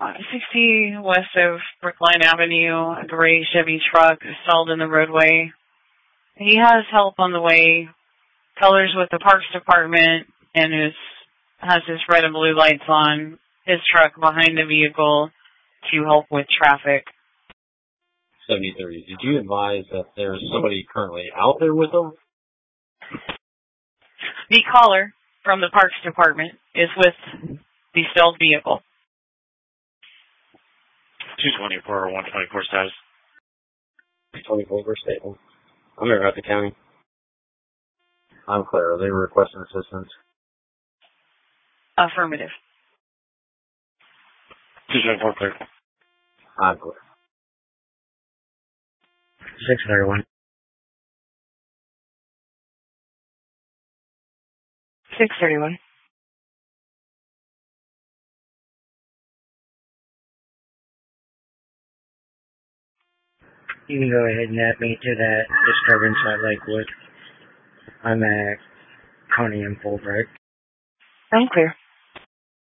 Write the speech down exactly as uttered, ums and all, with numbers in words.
Uh, sixty west of Brookline Avenue, a gray Chevy truck stalled in the roadway. He has help on the way. Colors with the Parks Department and his has his red and blue lights on. His truck behind the vehicle to help with traffic. seventy thirty. Did you advise that there's somebody currently out there with them? The caller from the Parks Department is with the stalled vehicle. two twenty-four, one twenty-four status. twenty-four stable. I'm in Rapid County. I'm clear. Are they requesting assistance? Affirmative. two twenty-four clear. I'm clear. six thirty-one. six thirty-one. You can go ahead and add me to that disturbance at Lakewood. I'm at Coney and Fulbright. I'm clear.